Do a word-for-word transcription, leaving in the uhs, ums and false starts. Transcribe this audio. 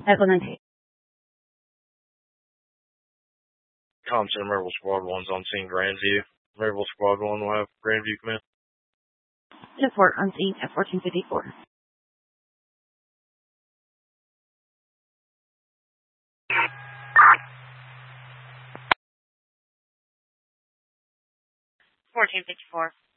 Echo nineteen. Com Center, Maryville Squad one's on scene, Grandview. Maryville Squad one will have Grandview come in. ten four on scene at fourteen fifty-four. fourteen fifty-four.